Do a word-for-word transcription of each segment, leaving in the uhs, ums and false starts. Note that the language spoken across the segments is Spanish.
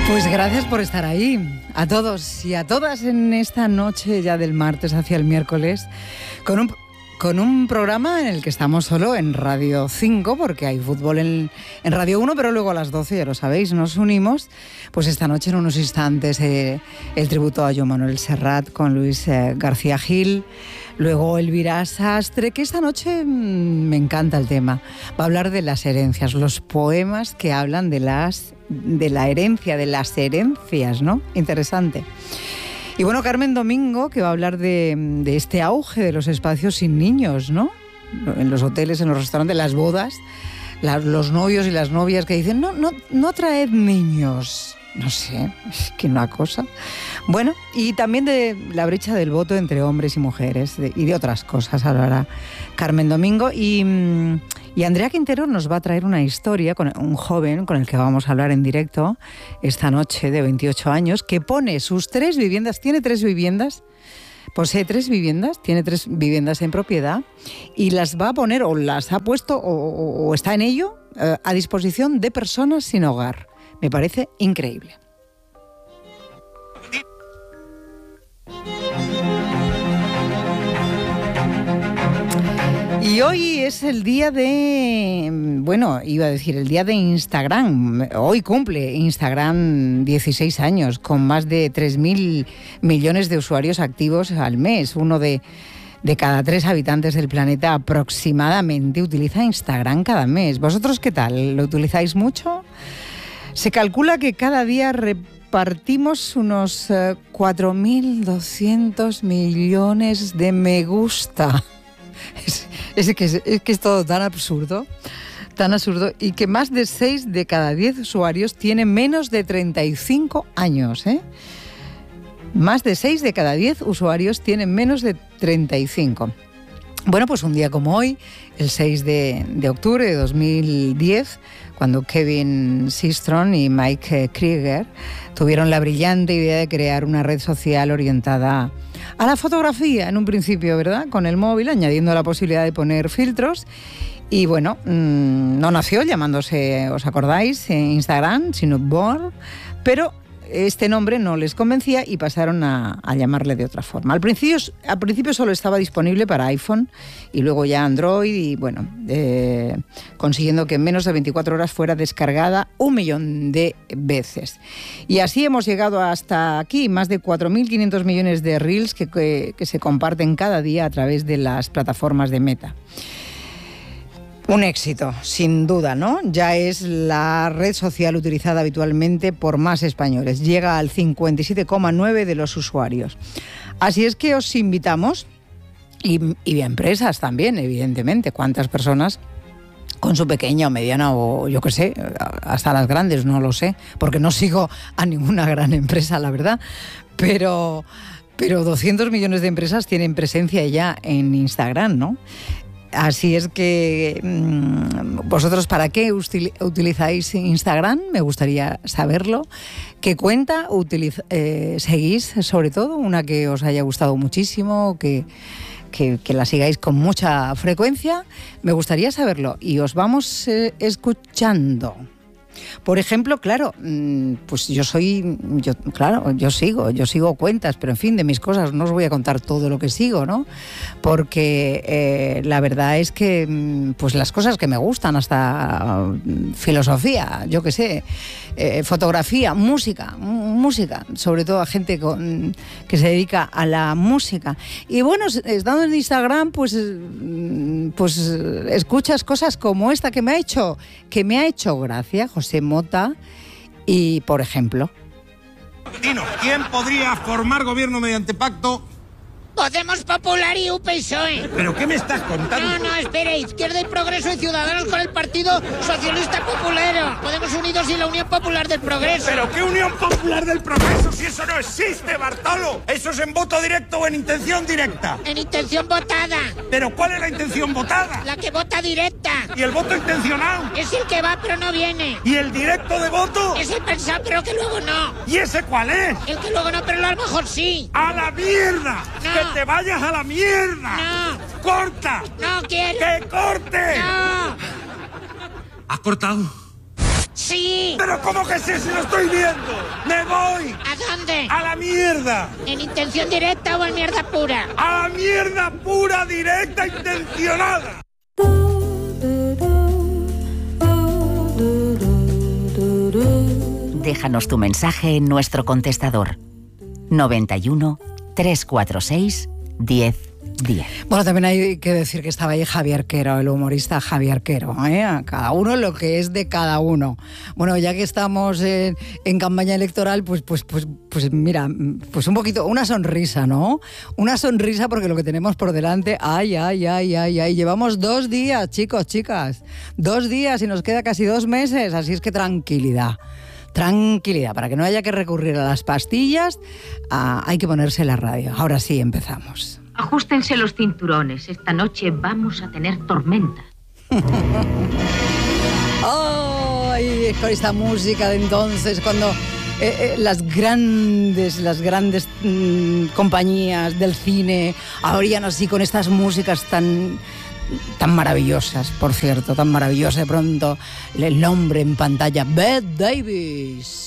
Pues gracias por estar ahí, a todos y a todas en esta noche ya del martes hacia el miércoles, con un, con un programa en el que estamos solo en Radio cinco, porque hay fútbol en, en Radio uno, pero luego a las doce, ya lo sabéis, nos unimos. Pues esta noche en unos instantes eh, el tributo a Joan Manuel Serrat con Luis eh, García Gil. Luego Elvira Sastre, que esta noche mmm, me encanta el tema. Va a hablar de las herencias, los poemas que hablan de las de la herencia, de las herencias, ¿no? Interesante. Y bueno, Carmen Domingo, que va a hablar de, de este auge de los espacios sin niños, ¿no? En los hoteles, en los restaurantes, las bodas, la, los novios y las novias que dicen, no, no, no traed niños. No sé, es que una cosa. Bueno, y también de la brecha del voto entre hombres y mujeres de, y de otras cosas hablará Carmen Domingo. Y, y Andrea Quintero nos va a traer una historia con un joven con el que vamos a hablar en directo esta noche, de veintiocho años, que pone sus tres viviendas, tiene tres viviendas, posee tres viviendas, tiene tres viviendas en propiedad y las va a poner o las ha puesto o, o, o está en ello eh, a disposición de personas sin hogar. Me parece increíble. Y hoy es el día de, bueno, iba a decir el día de Instagram. Hoy cumple Instagram dieciséis años, con más de tres mil millones de usuarios activos al mes. Uno de, de cada tres habitantes del planeta aproximadamente utiliza Instagram cada mes. ¿Vosotros qué tal? ¿Lo utilizáis mucho? Se calcula que cada día repartimos unos eh, cuatro mil doscientos millones de me gusta. Es, es, que es, es que es todo tan absurdo, tan absurdo, y que más de seis de cada diez usuarios tienen menos de treinta y cinco años, ¿eh? Más de seis de cada diez usuarios tienen menos de treinta y cinco. Bueno, pues un día como hoy, el seis de, de octubre de dos mil diez, cuando Kevin Systrom y Mike Krieger tuvieron la brillante idea de crear una red social orientada a la fotografía, en un principio, ¿verdad?, con el móvil, añadiendo la posibilidad de poner filtros. Y bueno, mmm, no nació llamándose, ¿os acordáis?, Instagram, sino Born, pero este nombre no les convencía y pasaron a, a llamarle de otra forma. Al principio, al principio solo estaba disponible para iPhone y luego ya Android, y bueno, eh, consiguiendo que en menos de veinticuatro horas fuera descargada un millón de veces. Y así hemos llegado hasta aquí, más de cuatro mil quinientos millones de Reels que, que, que se comparten cada día a través de las plataformas de Meta. Un éxito, sin duda, ¿no? Ya es la red social utilizada habitualmente por más españoles. Llega al cincuenta y siete coma nueve por ciento de los usuarios. Así es que os invitamos, y, y empresas también, evidentemente, cuántas personas con su pequeña o mediana o yo qué sé, hasta las grandes, no lo sé, porque no sigo a ninguna gran empresa, la verdad, pero, pero doscientos millones de empresas tienen presencia ya en Instagram, ¿no? Así es que mmm, vosotros, ¿para qué util- utilizáis Instagram? Me gustaría saberlo. ¿Qué cuenta utiliz- eh, seguís, sobre todo? Una que os haya gustado muchísimo, que, que, que la sigáis con mucha frecuencia. Me gustaría saberlo y os vamos eh, escuchando. Por ejemplo, claro, pues yo soy, yo, claro, yo sigo, yo sigo cuentas, pero en fin, de mis cosas no os voy a contar todo lo que sigo, ¿no? Porque eh, la verdad es que, pues las cosas que me gustan, hasta filosofía, yo qué sé, eh, fotografía, música, música, sobre todo a gente con, que se dedica a la música. Y bueno, estando en Instagram, pues, pues escuchas cosas como esta que me ha hecho, que me ha hecho gracia, José Mota, y por ejemplo... Dino, ¿quién podría formar gobierno mediante pacto? Podemos Popular y U P S O E. ¿Pero qué me estás contando? No, no, espere, Izquierda y Progreso y Ciudadanos con el Partido Socialista Populero. Podemos Unidos y la Unión Popular del Progreso. ¿Pero qué Unión Popular del Progreso si eso no existe, Bartolo? ¿Eso es en voto directo o en intención directa? En intención votada. ¿Pero cuál es la intención votada? La que vota directa. ¿Y el voto intencional? Es el que va pero no viene. ¿Y el directo de voto? Es el pensado pero que luego no. ¿Y ese cuál es? El que luego no, pero a lo mejor sí. ¡A la mierda! No. ¡Que te vayas a la mierda! No. ¡Corta! No quiero. ¡Que corte! No. ¿Has cortado? Sí. ¿Pero cómo que sí si lo estoy viendo? ¡Me voy! ¿A dónde? ¡A la mierda! ¿En intención directa o en mierda pura? ¡A la mierda pura, directa, intencionada! Déjanos tu mensaje en nuestro contestador noventa y uno, trescientos cuarenta y seis, diez diez. Bueno, también hay que decir que estaba ahí Javier Quero, el humorista Javier Quero, ¿eh? A cada uno lo que es de cada uno. Bueno, ya que estamos en, en campaña electoral, pues, pues, pues, pues mira, pues un poquito, una sonrisa, ¿no? Una sonrisa porque lo que tenemos por delante, ay, ay, ay, ay, ay, llevamos dos días, chicos, chicas, dos días y nos queda casi dos meses, así es que tranquilidad. Tranquilidad, para que no haya que recurrir a las pastillas, ah, hay que ponerse la radio. Ahora sí, empezamos. Ajustense los cinturones, esta noche vamos a tener tormenta. ¡Ay! Con esta música de entonces, cuando eh, eh, las grandes, las grandes mmm, compañías del cine abrían así con estas músicas tan... tan maravillosas, por cierto, tan maravillosas. De pronto, el nombre en pantalla, Bette Davis.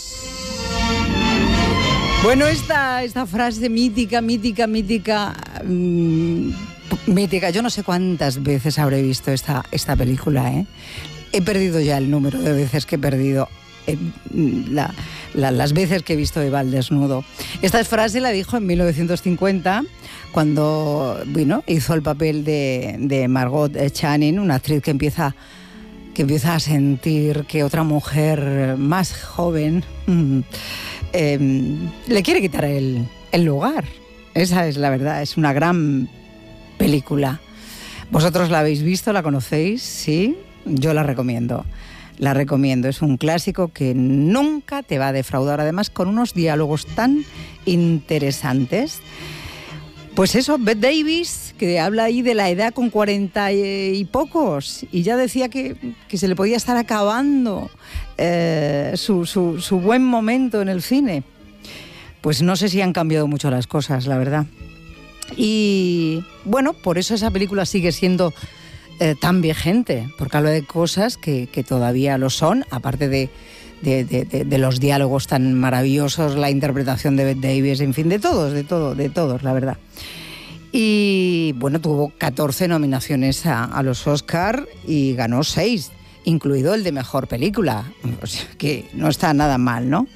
Bueno, esta, esta frase mítica, mítica, mítica, mmm, mítica. Yo no sé cuántas veces habré visto esta, esta película, ¿eh? He perdido ya el número de veces que he perdido eh, la, la, las veces que he visto Eva al desnudo. Esta frase la dijo en mil novecientos cincuenta, cuando, bueno, hizo el papel de, de Margot Channing, una actriz que empieza, que empieza a sentir que otra mujer más joven eh, le quiere quitar el, el lugar. Esa es la verdad, es una gran película. ¿Vosotros la habéis visto, la conocéis? Sí, yo la recomiendo. La recomiendo, es un clásico que nunca te va a defraudar, además con unos diálogos tan interesantes. Pues eso, Bette Davis, que habla ahí de la edad con cuarenta y pocos, y ya decía que, que se le podía estar acabando eh, su, su, su buen momento en el cine. Pues no sé si han cambiado mucho las cosas, la verdad. Y bueno, por eso esa película sigue siendo eh, tan vigente, porque habla de cosas que, que todavía lo son, aparte de... De, de, de, de los diálogos tan maravillosos, la interpretación de Bette Davis, en fin, de todos, de todo, de todos, la verdad. Y bueno, tuvo catorce nominaciones a, a los Oscar y ganó seis, incluido el de Mejor Película, o sea, que no está nada mal, ¿no?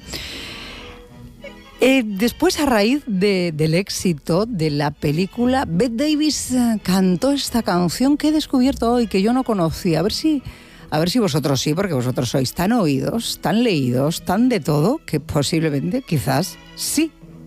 Eh, después, a raíz de, del éxito de la película, Bette Davis cantó esta canción que he descubierto hoy, que yo no conocía, a ver si... A ver si vosotros sí, porque vosotros sois tan oídos, tan leídos, tan de todo, que posiblemente, quizás, sí